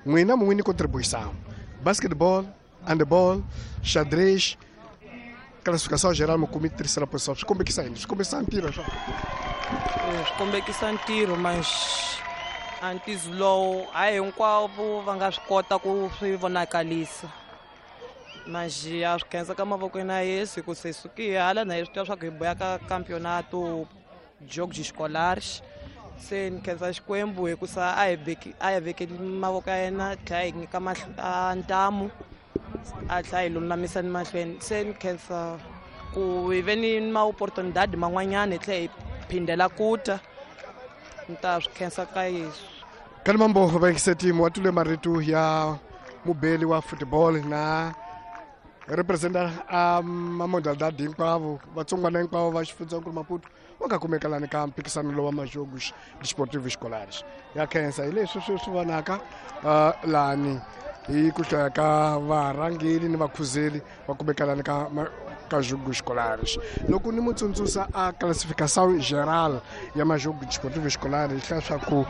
N'wina mun'wini contribuição. Basquetebol, handebol, xadrez, classificação geral, no comitê de terceira posição. Como é que sai? Como é que sai tiro? Como é que sai tiro, mas antes low, aí hinkwavo va nga swi kota ku swi vonakarisa. Mas acho que essa mavokweni ya esse ku se suki hala na swi tiva swa ku hi boya ka campeonato jogos escolares. Se ni khensa Xikwembu hikusa a hi vekeli mavoko ya yena tlhela hi nyika ntamu a tlhela hi lulamisa ni mahlweni. Se ni khensa ku hi ve ni ma-opportunidade man'wanyana hi tlhela hi phindela kuta ni ta swi khensa ka Yesu. Kalimambo vaingiseti mwatule maritu ya mubeli wa football na representa modalidade hinkwavo vatsongwana hinkwavo va xifundzankulu Maputo va nga kumekelani ka mpikisano lowu wa majogos desportivo escolares. Ya khensa hi leswi swi vonaka lani hi ku hlaya ka varhangeri ni vakhuzeli va kumekelani ka jogos escolares. Loko ni mutsundzusa a classificação geral ya majogos desportivo escolares hlaya swa ku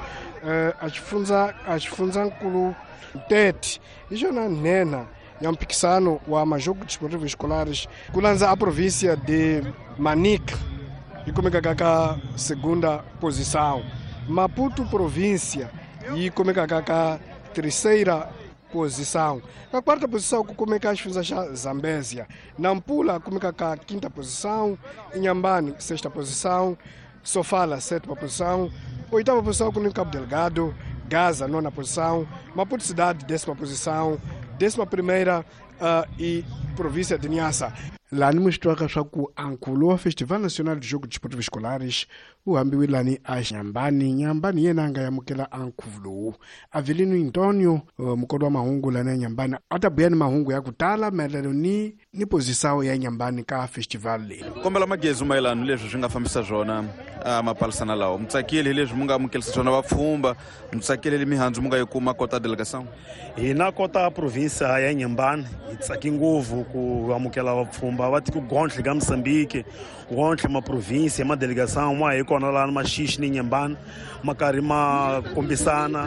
a xifundzankulu 30 hi xona nhenha ya mpikisano wa majogos desportivos escolares ku landza a província de Manica yi kumekaka ka segunda posição. Maputo província yi kumekaka ka terceira posição. Na quarta posição ku kumeka xifundza xa Zambésia. Nampula kumeka ka quinta posição, Inhambane sexta posição, Sofala sétima posição, oitava posição com Cabo Delgado, Gaza nona posição, Maputo cidade décima posição, 11ª e província de Niassa. Lani mwisitwaka swa ku ankulo wa Festival Nacional de Jogos Desportivos Escolares uhambiwe lani a Nyambani yena anga yamukela ankulo. Avelino Antonio mkodo wa mahungu lani ya Nyambani atabuya ni mahungu ya kutala maelelo ni posição ya Nyambani ka festival le. Kombela magezu maelano leswi swi nga fambisa zwona mapalisana lawo. Mutsakile leswi munga amukelisa swona vapfhumba, mutsakile le mihandzu munga yi kuma kota delegação. Hina kota província ya Nyambani hi tsaki ngopfu ku amukela vapfhumba va tiko gontle ka Moçambique, gontle ma província ma delegação ma hi kona la maxixi ni Nyambani makarhi ma kombisana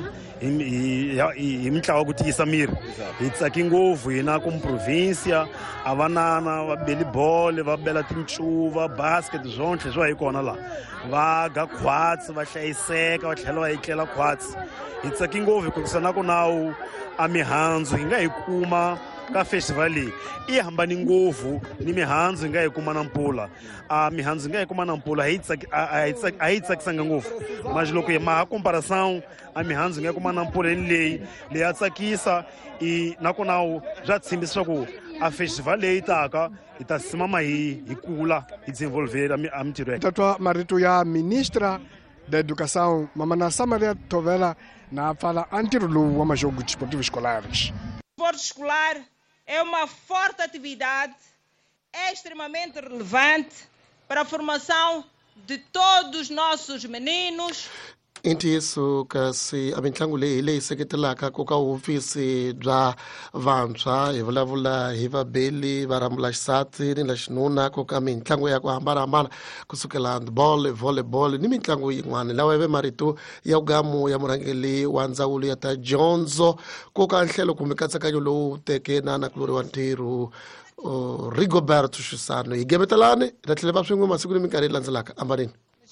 hi mitlawa ku tiyisa miri. Hi tsaki ngopfu hina ku província avanana va beli bolo va bela tincuva basket zontle swa hi kona la va ga khwatsi va hlayiseka va tlhela va etlela khwatsi. Hi tsaki ngopfu ku sana ku nawu a mihandzu hi nga hi kuma ka festival leyi i hambani ngopfu ni mihandzu hi nga hi kuma na mpfula. A mihandzu hi nga hi kuma na mpfula a yi tsakisanga ngopfu, mas loko hi maha comparação a mihandzu hi nga hi kuma na mpfula leyi ya tsakisa na ku nawu bya tshembisa swa ku a festival leyi taka hi ta simama hi kula hi desenvolver a mitirho. Tatwa marito ya ministra da educação mamana Samaria Tovela na fala antiro lowu wa majogos desportivos escolares. O esporte escolar é uma forte atividade, é extremamente relevante para a formação de todos os nossos meninos. Intiso kasi a mitlangu leyi seketelaka ko ka hofisi bya vantshwa hi vulavula hi vabeli va rambula xisati ni la xinuna ko ka mitlangu ya ku hambanahambana kusukela handball, volleyball ni mitlangu yin'wana. Lawa ive marito ya ugamu ya murhangeli wa ndzawulo ya ta dyondzo ko ka nhlelo kumbe katsakanyo lowu teke na anakulori wa ntirho Rigoberto Xisano. Hi gemetelane hi ta tlhela va swin'we masiku ni minkarhi landzelaka. Ambaneni.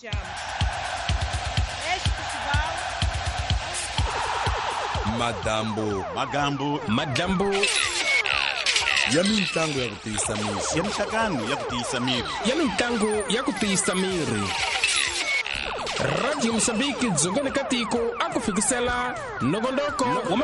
Madambu ya mitlangu ya ku tiyisa miri, ya mixakano ya ku tiyisa miri, ya mitlangu ya ku tiyisa miri. Radio Moçambique dzongole ka tiko aku fikisela nongonoko